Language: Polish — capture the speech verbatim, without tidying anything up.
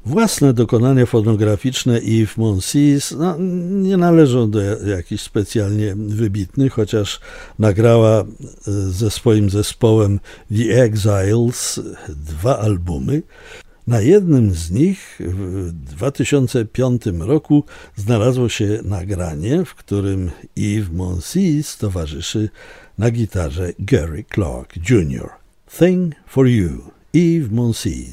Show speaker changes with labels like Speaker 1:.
Speaker 1: Własne dokonania fonograficzne Yves Monsees no, nie należą do jakichś specjalnie wybitnych, chociaż nagrała ze swoim zespołem The Exiles dwa albumy. Na jednym z nich w dwa tysiące piątym roku znalazło się nagranie, w którym Yves Monsees towarzyszy na gitarze Gary Clark junior Thing for You, Yves Monsees.